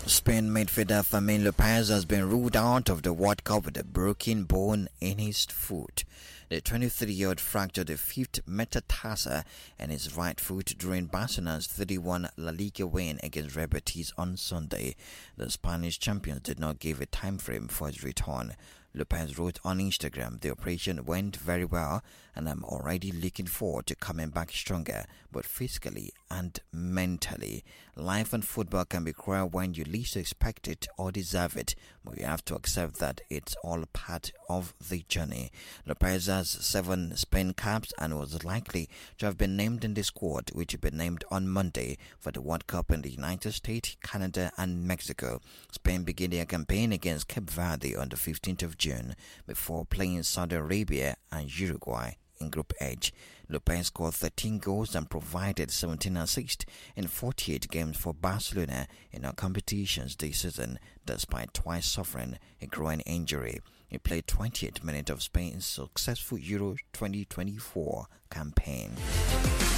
Spain midfielder Fermin Lopez has been ruled out of the World Cup with a broken bone in his foot. The 23-year-old fractured the fifth metatarsal in his right foot during Barcelona's 3-1 La Liga win against Real Betis on Sunday. The Spanish champions did not give a time frame for his return. Lopez wrote on Instagram, "The operation went very well and I'm already looking forward to coming back stronger, both physically and mentally. Life and football can be cruel when you least expect it or deserve it, but you have to accept that it's all part of the journey." Lopez has 7 Spain caps and was likely to have been named in the squad, which will be named on Monday for the World Cup in the United States, Canada and Mexico. Spain began their campaign against Cape Verde on the 15th of June before playing Saudi Arabia and Uruguay in Group H. Lopez scored 13 goals and provided 17 assists in 48 games for Barcelona in all competitions this season, despite twice suffering a groin injury. He played 28 minutes of Spain's successful Euro 2024 campaign.